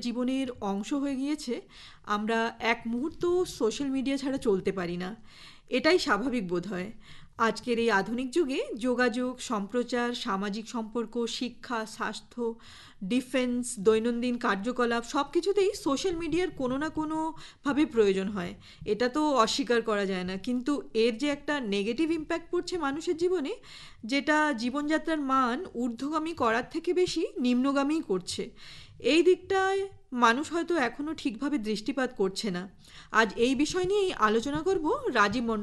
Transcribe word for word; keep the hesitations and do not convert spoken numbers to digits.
জীবনের অংশ হয়ে গিয়েছে। আমরা এক মুহূর্তও সোশ্যাল মিডিয়া ছাড়া চলতে পারি না। এটাই স্বাভাবিক বোধহয়। আজকের এই আধুনিক যুগে যোগাযোগ, সম্প্রচার, সামাজিক সম্পর্ক, শিক্ষা, স্বাস্থ্য, ডিফেন্স, দৈনন্দিন কার্যকলাপ সব কিছুতেই সোশ্যাল মিডিয়ার কোনো না কোনোভাবে প্রয়োজন হয়। এটা তো অস্বীকার করা যায় না। কিন্তু এর যে একটা নেগেটিভ ইমপ্যাক্ট পড়ছে মানুষের জীবনে, যেটা জীবনযাত্রার মান ঊর্ধ্বগামী করার থেকে বেশি নিম্নগামীই করছে। এই দিকটায় মানুষ হয়তো এখনো ঠিকভাবে দৃষ্টিপাত করছে না। আজ এই বিষয় নিয়েই আলোচনা করব রাজীব মণ্ডল